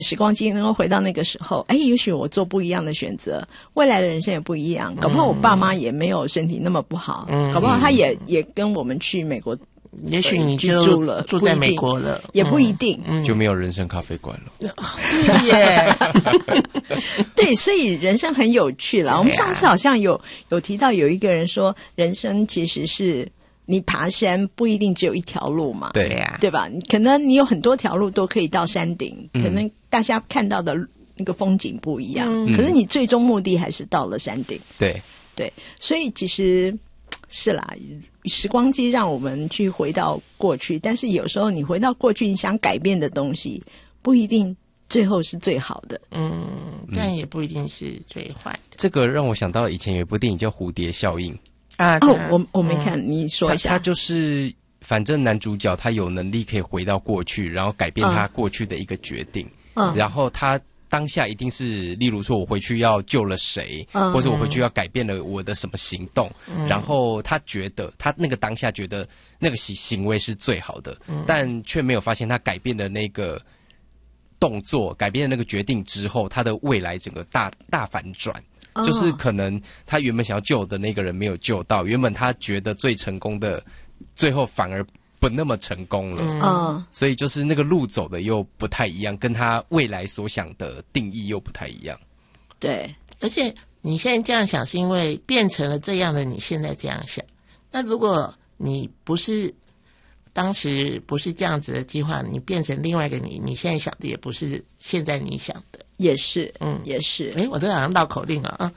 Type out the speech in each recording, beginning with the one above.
时光机能够回到那个时候，也许我做不一样的选择，未来的人生也不一样。搞不好我爸妈也没有身体那么不好，搞不好他也跟我们去美国， 也许你就住在美国了， 也不一定， 就没有人生咖啡馆了。 对耶， 对，所以人生很有趣了。我们上次好像有提到有一个人说，人生其实是你爬山不一定只有一条路嘛， 对呀， 对吧？可能你有很多条路都可以到山顶，可能大家看到的那个风景不一样，可是你最终目的还是到了山顶。 对， 所以其实是啦，时光机让我们去回到过去，但是有时候你回到过去，你想改变的东西不一定最后是最好的， 但也不一定是最坏的。 这个让我想到以前有一部电影叫《蝴蝶效应》 啊。 我没看，你说一下。 他就是反正男主角他有能力可以回到过去，然后改变他过去的一个决定，然后他当下一定是，例如说我回去要救了谁，或者我回去要改变了我的什么行动，然后他觉得他那个当下觉得那个行为是最好的，但却没有发现他改变的那个动作，改变的那个决定之后，他的未来整个大反转。就是可能他原本想要救的那个人没有救到，原本他觉得最成功的，最后反而不那么成功了。所以就是那个路走的又不太一样，跟他未来所想的定义又不太一样。 对， 而且你现在这样想是因为变成了这样的你现在这样想，那如果你不是当时不是这样子的计划，你变成另外一个你现在想的也不是现在你想的， 也是，也是。 我这好像绕口令啊。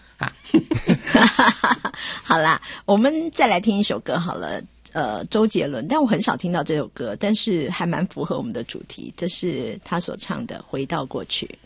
好啦，我们再来听一首歌好了。周杰伦，但我很少听到这首歌，但是还蛮符合我们的主题，这是他所唱的《回到过去》。